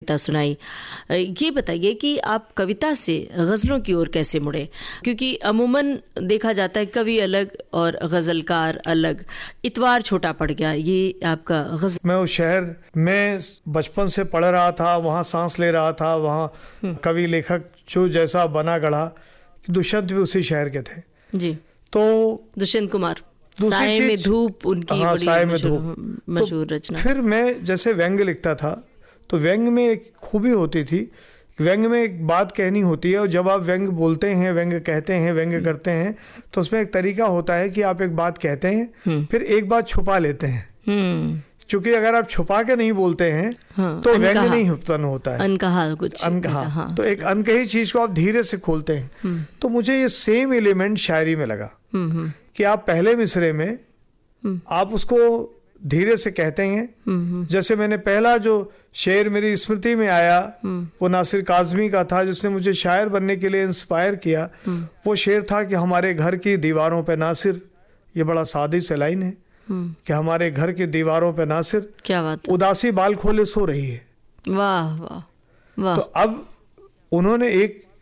कविता सुनाई। ये बताइए कि आप कविता से गज़लों की ओर कैसे मुड़े, क्योंकि अमूमन देखा जाता है कवि अलग और गज़लकार अलग, इतवार छोटा पड़ गया ये आपका गज़ल। मैं उस शहर में बचपन से पढ़ रहा था, वहाँ सांस ले रहा था, वहाँ कवि लेखक जो जैसा बना गढ़ा, दुष्यंत भी उसी शहर के थे जी। तो दुष्यंत कुमार, साए में धूप उनकी हाँ, साए में मशहूर रचना। फिर मैं जैसे व्यंग्य लिखता था तो व्यंग्य में एक खूबी होती थी, व्यंग्य में एक बात कहनी होती है और जब आप व्यंग्य बोलते हैं, व्यंग्य कहते हैं, व्यंग्य करते हैं तो उसमें एक तरीका होता है कि आप एक बात कहते हैं फिर एक बात छुपा लेते हैं, क्योंकि अगर आप छुपा के नहीं बोलते हैं तो व्यंग्य नहीं उत्पन्न होता है, अनकहा कुछ अनकहा। तो एक अनकही चीज को आप धीरे से खोलते हैं। तो मुझे ये सेम एलिमेंट शायरी में लगा कि आप पहले मिसरे में आप उसको धीरे से कहते हैं। जैसे मैंने पहला जो शेर मेरी स्मृति में आया वो नासिर काज़मी का था, जिसने मुझे शायर बनने के लिए इंस्पायर किया। वो शेर था कि हमारे घर की दीवारों पे नासिर, ये बड़ा सादी से लाइन है कि हमारे घर की दीवारों पे नासिर, क्या बात, उदासी बाल खोले सो रही है। वाह वाह वाह। तो अब उन्होंने एक